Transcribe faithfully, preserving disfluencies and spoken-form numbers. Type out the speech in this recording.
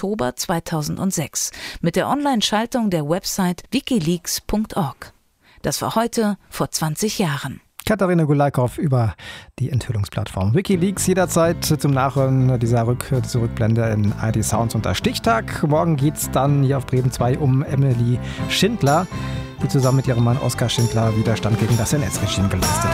Oktober zweitausendsechs mit der Online-Schaltung der Website wikileaks punkt org. Das war heute vor zwanzig Jahren. Katharina Gulaikow über die Enthüllungsplattform WikiLeaks, jederzeit zum Nachhören dieser Rück- diese Rückblende in I D Sounds unter Stichtag. Morgen geht es dann hier auf Bremen zwei um Emily Schindler, die zusammen mit ihrem Mann Oskar Schindler Widerstand gegen das N S-Regime geleistet hat.